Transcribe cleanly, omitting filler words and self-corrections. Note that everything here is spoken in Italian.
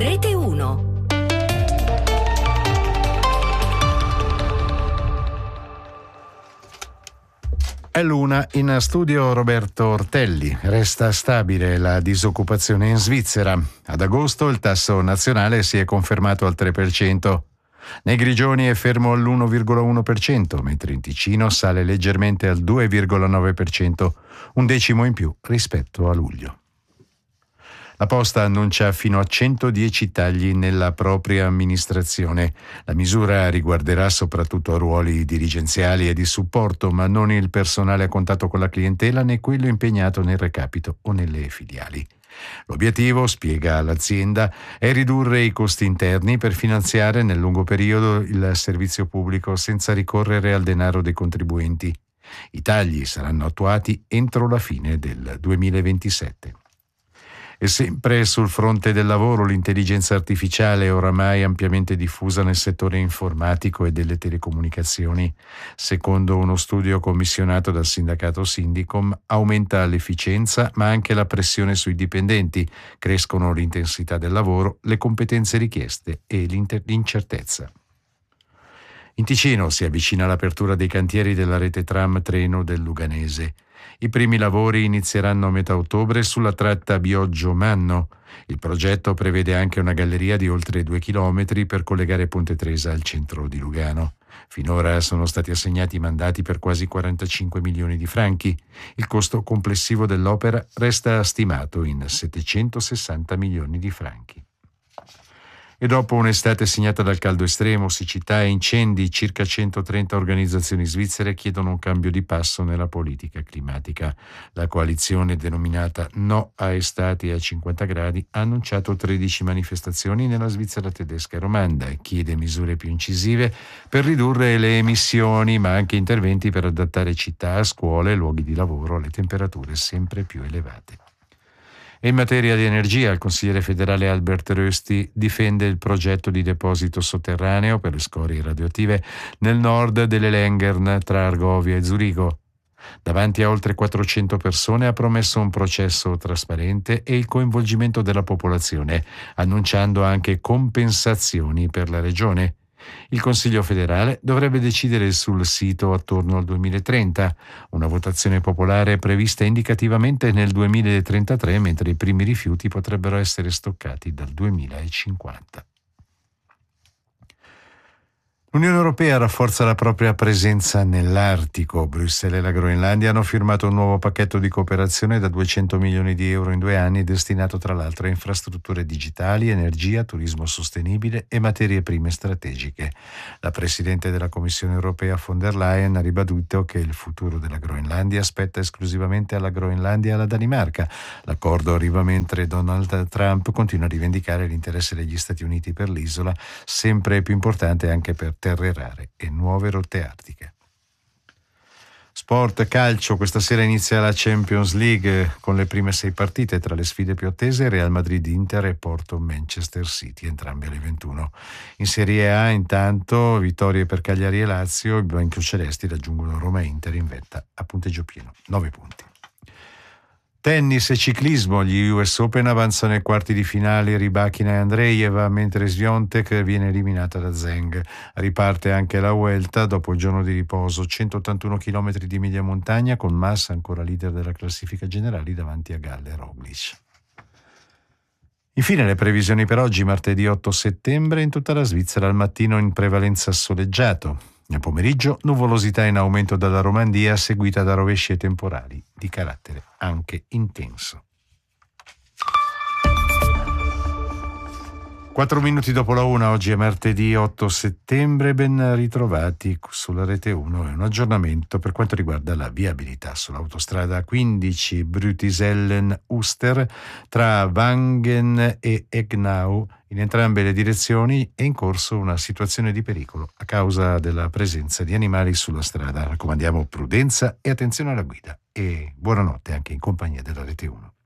Rete 1. È l'una, in studio Roberto Ortelli. Resta stabile la disoccupazione in Svizzera. Ad agosto il tasso nazionale si è confermato al 3%. Nei Grigioni è fermo all'1,1%, mentre in Ticino sale leggermente al 2,9%, un decimo in più rispetto a luglio. La Posta annuncia fino a 110 tagli nella propria amministrazione. La misura riguarderà soprattutto ruoli dirigenziali e di supporto, ma non il personale a contatto con la clientela né quello impegnato nel recapito o nelle filiali. L'obiettivo, spiega l'azienda, è ridurre i costi interni per finanziare nel lungo periodo il servizio pubblico senza ricorrere al denaro dei contribuenti. I tagli saranno attuati entro la fine del 2027. E sempre sul fronte del lavoro, l'intelligenza artificiale è oramai ampiamente diffusa nel settore informatico e delle telecomunicazioni. Secondo uno studio commissionato dal sindacato Sindicom, aumenta l'efficienza ma anche la pressione sui dipendenti, crescono l'intensità del lavoro, le competenze richieste e l'incertezza. In Ticino si avvicina l'apertura dei cantieri della rete tram treno del Luganese. I primi lavori inizieranno a metà ottobre sulla tratta Bioggio-Manno. Il progetto prevede anche una galleria di oltre 2 chilometri per collegare Ponte Tresa al centro di Lugano. Finora sono stati assegnati mandati per quasi 45 milioni di franchi. Il costo complessivo dell'opera resta stimato in 760 milioni di franchi. E dopo un'estate segnata dal caldo estremo, siccità e incendi, circa 130 organizzazioni svizzere chiedono un cambio di passo nella politica climatica. La coalizione denominata No a estati a 50 gradi ha annunciato 13 manifestazioni nella Svizzera tedesca e romanda e chiede misure più incisive per ridurre le emissioni, ma anche interventi per adattare città, scuole e luoghi di lavoro alle temperature sempre più elevate. E in materia di energia, il consigliere federale Albert Rösti difende il progetto di deposito sotterraneo per le scorie radioattive nel nord delle Lengern tra Argovia e Zurigo. Davanti a oltre 400 persone ha promesso un processo trasparente e il coinvolgimento della popolazione, annunciando anche compensazioni per la regione. Il Consiglio federale dovrebbe decidere sul sito attorno al 2030, una votazione popolare prevista indicativamente nel 2033, mentre i primi rifiuti potrebbero essere stoccati dal 2050. L'Unione Europea rafforza la propria presenza nell'Artico. Bruxelles e la Groenlandia hanno firmato un nuovo pacchetto di cooperazione da 200 milioni di euro in 2 anni, destinato tra l'altro a infrastrutture digitali, energia, turismo sostenibile e materie prime strategiche. La Presidente della Commissione Europea von der Leyen ha ribadito che il futuro della Groenlandia spetta esclusivamente alla Groenlandia e alla Danimarca. L'accordo arriva mentre Donald Trump continua a rivendicare l'interesse degli Stati Uniti per l'isola, sempre più importante anche per terre rare e nuove rotte artiche. Sport, calcio, questa sera inizia la Champions League con le prime 6 partite. Tra le sfide più attese Real Madrid, Inter e Porto Manchester City, entrambe alle 21. In Serie A intanto vittorie per Cagliari e Lazio, i biancocelesti raggiungono Roma e Inter in vetta a punteggio pieno, 9 punti. Tennis e ciclismo, gli US Open avanzano ai quarti di finale Rybakina e Andreeva, mentre Swiatek viene eliminata da Zheng. Riparte anche la Vuelta dopo il giorno di riposo, 181 km di media montagna con Mas ancora leader della classifica generale davanti a Galle e Roglic. Infine le previsioni per oggi, martedì 8 settembre, in tutta la Svizzera al mattino in prevalenza soleggiato. Nel pomeriggio nuvolosità in aumento dalla Romandia seguita da rovesci e temporali di carattere anche intenso. 4 minuti dopo la 1, oggi è martedì 8 settembre, ben ritrovati sulla Rete 1 e un aggiornamento per quanto riguarda la viabilità sull'autostrada 15 Brütisellen-Uster tra Wangen e Egnau. In entrambe le direzioni è in corso una situazione di pericolo a causa della presenza di animali sulla strada. Raccomandiamo prudenza e attenzione alla guida e buonanotte anche in compagnia della Rete 1.